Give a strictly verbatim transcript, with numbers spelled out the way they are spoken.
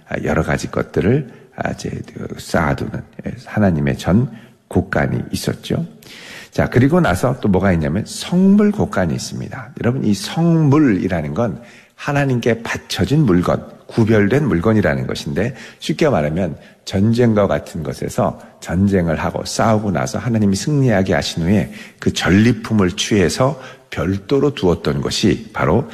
여러 가지 것들을 쌓아두는 하나님의 전 곳간이 있었죠. 자, 그리고 나서 또 뭐가 있냐면 성물 곳간이 있습니다. 여러분, 이 성물이라는 건 하나님께 바쳐진 물건, 구별된 물건이라는 것인데, 쉽게 말하면 전쟁과 같은 것에서 전쟁을 하고 싸우고 나서 하나님이 승리하게 하신 후에 그 전리품을 취해서 별도로 두었던 것이 바로